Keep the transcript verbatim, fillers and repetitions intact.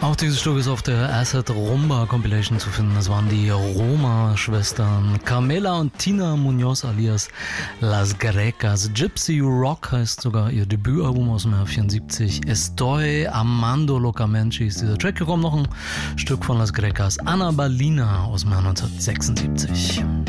Auch dieses Stück ist auf der Acid Rumba Compilation zu finden. Das waren die Roma-Schwestern Carmela und Tina Munoz alias Las Grecas. Gypsy Rock heißt sogar ihr Debütalbum aus dem Jahr vierundsiebzig. Estoy amando locamente ist dieser Track. Hier kommt noch ein Stück von Las Grecas. Ana Balina aus dem Jahr neunzehnhundertsechsundsiebzig.